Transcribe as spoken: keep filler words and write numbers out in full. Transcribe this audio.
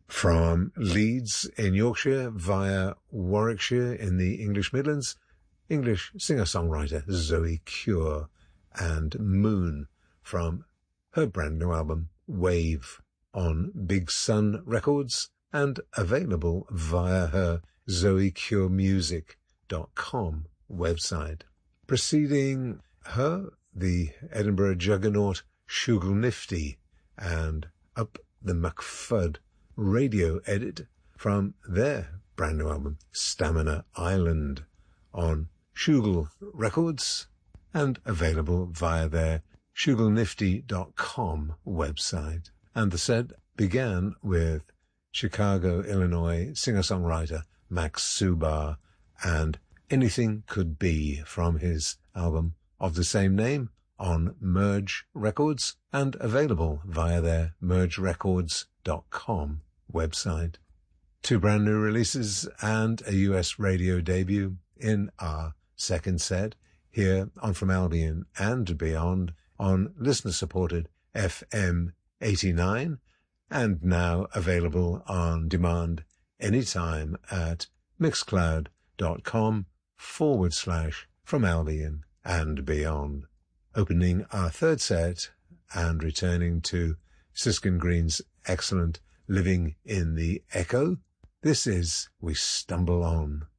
From Leeds in Yorkshire via Warwickshire in the English Midlands, English singer-songwriter Zoe Cure and Moon from her brand new album Wave on Big Sun Records and available via her zoe cure music dot com website. Preceding her, the Edinburgh juggernaut Shugelnifty and Up the McFud radio edit from their brand new album Stamina Island on Shugel Records and available via their shugelnifty dot com website. And the set began with Chicago, Illinois singer-songwriter Max Subar and Anything Could Be from his album of the same name on Merge Records and available via their merge records dot com website. Two brand new releases and a U S radio debut in our second set here on From Albion and Beyond on listener-supported F M eighty-nine and now available on demand anytime at mixcloud.com forward slash From Albion and Beyond. Opening our third set and returning to Siskin Green's excellent Living in the Echo, this is We Stumble On.